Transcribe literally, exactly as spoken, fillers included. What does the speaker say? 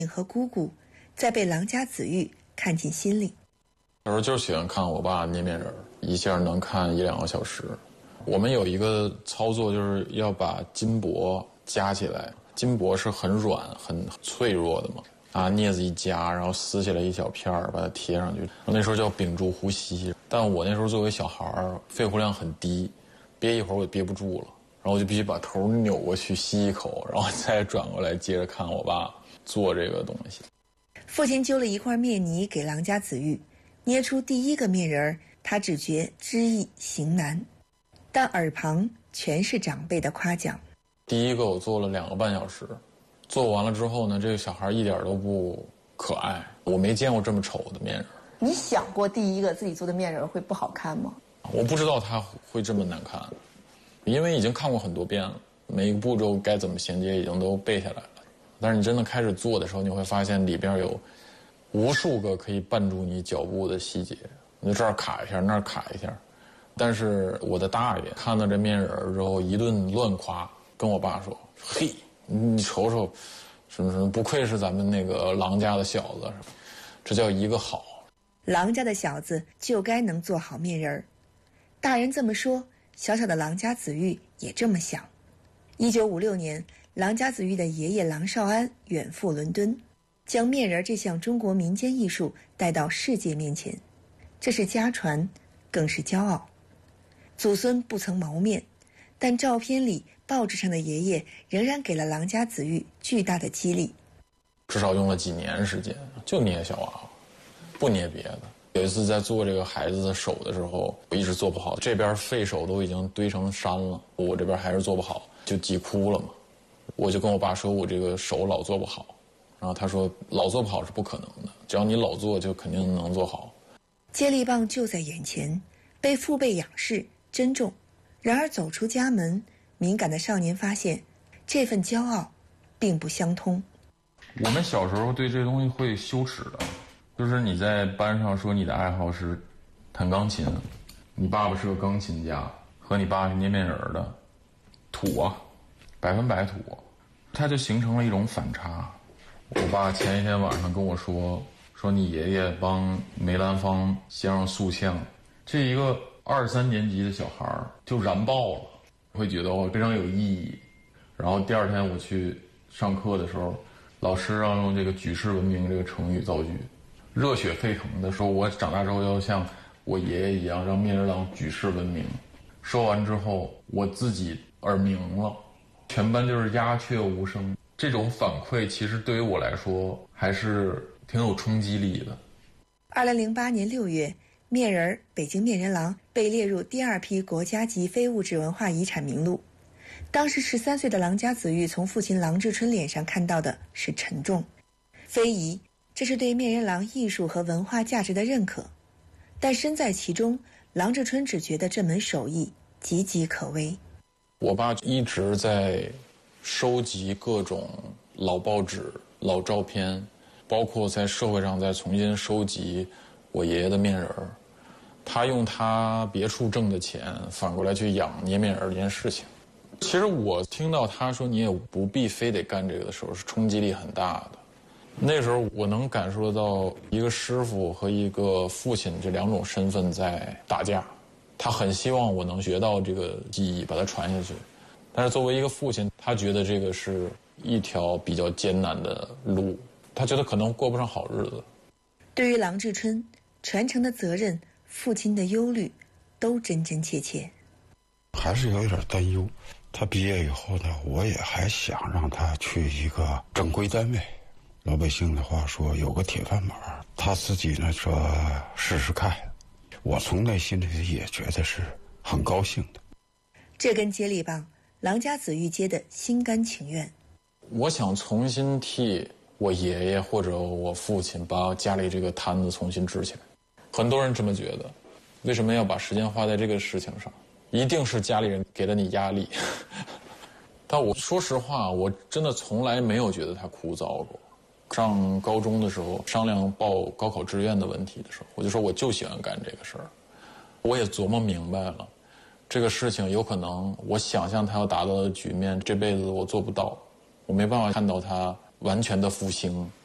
和姑姑在被郎家子玉看进心里。 有时候就是喜欢看我爸捏面人，一下能看一两个小时。我们有一个操作，就是要把金箔夹起来，金箔是很软很脆弱的嘛，啊，镊子一夹，然后撕下来一小片儿，把它贴上去。那时候叫屏住呼吸，但我那时候作为小孩儿，肺活量很低，憋一会儿我憋不住了，然后我就必须把头扭过去吸一口，然后再转过来接着看我爸做这个东西。 父亲揪了一块面泥给郎家子玉，捏出第一个面人，他只觉知易行难，但耳旁全是长辈的夸奖。 第一个我做了两个半小时，做完了之后呢，这个小孩一点都不可爱，我没见过这么丑的面人。 你想过第一个自己做的面人会不好看吗？ 我不知道他会这么难看，因为已经看过很多遍了，每一个步骤该怎么衔接已经都背下来了。但是你真的开始做的时候，你会发现里边有无数个可以绊住你脚步的细节，你就这儿卡一下，那儿卡一下。但是我的大爷看到这面人之后一顿乱夸，跟我爸说：“嘿，你瞅瞅，什么什么，不愧是咱们那个郎家的小子，这叫一个好。” 郎家的小子就该能做好面人儿。大人这么说，小小的郎家子玉也这么想。一九五六年，郎家子玉的爷爷郎绍安远赴伦敦，将面人这项中国民间艺术带到世界面前，这是家传，更是骄傲。祖孙不曾谋面，但照片里报纸上的爷爷仍然给了郎家子玉巨大的激励。 至少用了几年时间，就捏小娃娃，不捏别的。有一次在做这个孩子的手的时候，我一直做不好，这边废手都已经堆成山了，我这边还是做不好，就急哭了嘛。我就跟我爸说，我这个手老做不好，然后他说老做不好是不可能的，只要你老做就肯定能做好。 接力棒就在眼前，被父辈仰视珍重。然而走出家门，敏感的少年发现这份骄傲并不相通。 我们小时候对这东西会羞耻的，就是你在班上说你的爱好是弹钢琴，你爸爸是个钢琴家，和你爸是捏面人的，土啊，百分百土，它就形成了一种反差。我爸前一天晚上跟我说，说你爷爷帮梅兰芳先生塑像，这一个二三年级的小孩就燃爆了，会觉得我非常有意义。然后第二天我去上课的时候，老师让用这个举世闻名这个成语造句，热血沸腾的说，我长大之后要像我爷爷一样让面人郎举世闻名。说完之后我自己耳鸣了，全班就是鸦雀无声。这种反馈其实对于我来说还是挺有冲击力的。 二零零八年六月，面人北京面人郎被列入第二批国家级非物质文化遗产名录。当时十三岁的郎家子玉从父亲郎志春脸上看到的是沉重，非遗，这是对面人郎艺术和文化价值的认可。但身在其中，郎志春只觉得这门手艺岌岌可危。 我爸一直在收集各种老报纸、老照片，包括在社会上再重新收集我爷爷的面人儿。他用他别处挣的钱反过来去养捏面人这件事情。其实我听到他说你也不必非得干这个的时候，是冲击力很大的。那时候我能感受到一个师傅和一个父亲这两种身份在打架。他很希望我能学到这个技艺，把它传下去。但是作为一个父亲，他觉得这个是一条比较艰难的路，他觉得可能过不上好日子。 对于郎志春，传承的责任、父亲的忧虑，都真真切切。 还是有一点担忧。他毕业以后呢，我也还想让他去一个正规单位。老百姓的话说，有个铁饭碗，他自己呢说试试看。我从内心里也觉得是很高兴的。 这根接力棒，郎家子玉接的心甘情愿。 我想重新替我爷爷或者我父亲把家里这个摊子重新支起来。很多人这么觉得，为什么要把时间花在这个事情上？一定是家里人给了你压力。但我说实话，我真的从来没有觉得它枯燥过。上高中的时候商量报高考志愿的问题的时候，我就说我就喜欢干这个事儿。我也琢磨明白了，这个事情有可能我想象它要达到的局面，这辈子我做不到，我没办法看到它完全的复兴。